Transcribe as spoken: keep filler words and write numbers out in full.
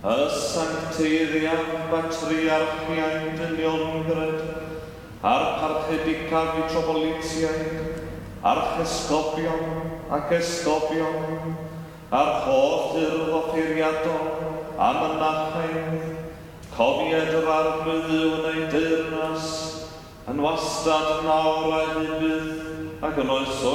y sancteiddiad batriarchiaid dyniongred, a'r parchedicaf i trobolitiaid, archesgobion ac esgobion, a'r holl urdd offeiriadol a mynachaidd, cofied yr arglwydd ei deyrnas, yn wastad nawr a hybydd ac yn oes